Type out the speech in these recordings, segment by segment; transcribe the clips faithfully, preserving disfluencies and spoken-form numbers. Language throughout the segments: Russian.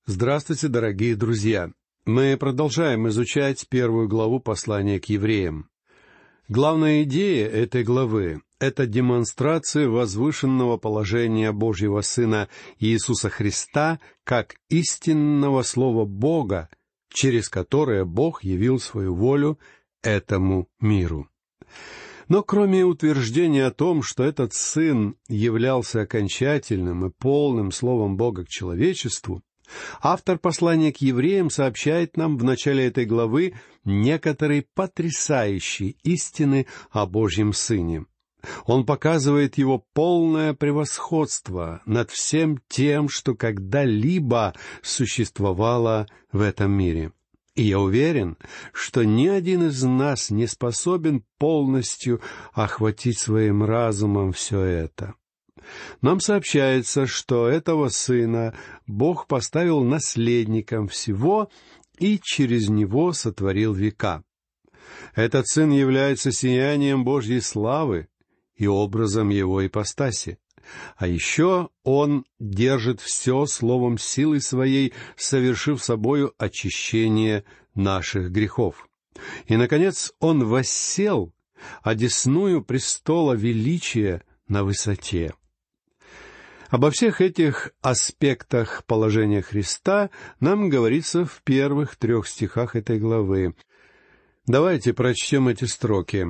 Здравствуйте, дорогие друзья! Мы продолжаем изучать первую главу послания к евреям. Главная идея этой главы — это демонстрация возвышенного положения Божьего Сына Иисуса Христа как истинного Слова Бога, через которое Бог явил свою волю этому миру. Но кроме утверждения о том, что этот Сын являлся окончательным и полным Словом Бога к человечеству, автор послания к евреям сообщает нам в начале этой главы некоторые потрясающие истины о Божьем Сыне. Он показывает его полное превосходство над всем тем, что когда-либо существовало в этом мире. И я уверен, что ни один из нас не способен полностью охватить своим разумом все это. Нам сообщается, что этого Сына Бог поставил наследником всего и через Него сотворил века. Этот Сын является сиянием Божьей славы и образом Его ипостаси. А еще Он держит все словом силы Своей, совершив собою очищение наших грехов. И, наконец, Он воссел одесную престола величия на высоте. Обо всех этих аспектах положения Христа нам говорится в первых трех стихах этой главы. Давайте прочтем эти строки.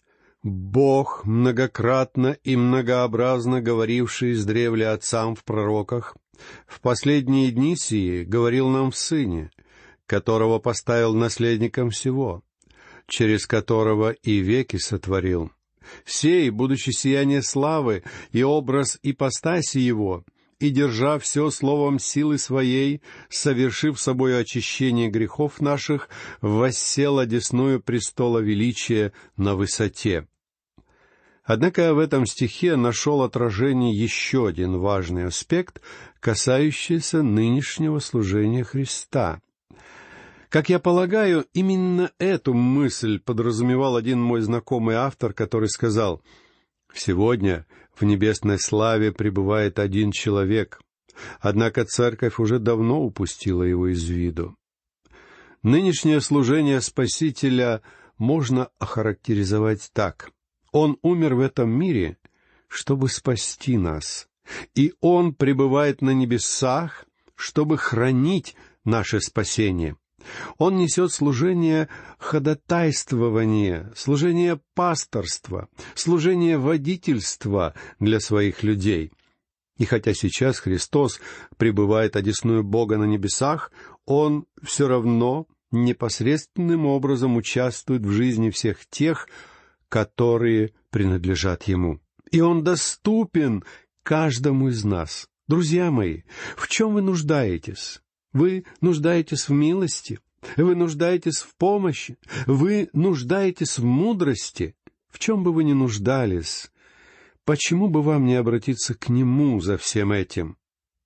«Бог, многократно и многообразно говоривший издревле отцам в пророках, в последние дни сии говорил нам в Сыне, которого поставил наследником всего, через которого и веки сотворил. Сей, будучи сияние славы и образ ипостаси Его, и держа все словом силы Своей, совершив собою очищение грехов наших, воссел одесную престола величия на высоте». Однако в этом стихе нашел отражение еще один важный аспект, касающийся нынешнего служения Христа. Как я полагаю, именно эту мысль подразумевал один мой знакомый автор, который сказал: «Сегодня в небесной славе пребывает один человек, однако церковь уже давно упустила его из виду». Нынешнее служение Спасителя можно охарактеризовать так: Он умер в этом мире, чтобы спасти нас, и Он пребывает на небесах, чтобы хранить наше спасение. Он несет служение ходатайствования, служение пасторства, служение водительства для своих людей. И хотя сейчас Христос пребывает одесную Бога на небесах, Он все равно непосредственным образом участвует в жизни всех тех, которые принадлежат Ему. И Он доступен каждому из нас. Друзья мои, в чем вы нуждаетесь? Вы нуждаетесь в милости, вы нуждаетесь в помощи, вы нуждаетесь в мудрости. В чем бы вы ни нуждались, почему бы вам не обратиться к Нему за всем этим?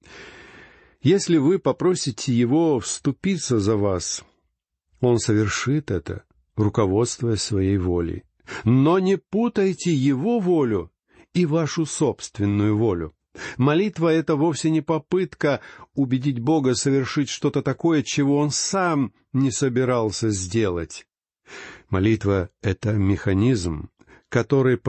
Если вы попросите Его вступиться за вас, Он совершит это, руководствуясь своей волей. Но не путайте Его волю и вашу собственную волю. Молитва — это вовсе не попытка убедить Бога совершить что-то такое, чего Он сам не собирался сделать. Молитва — это механизм, который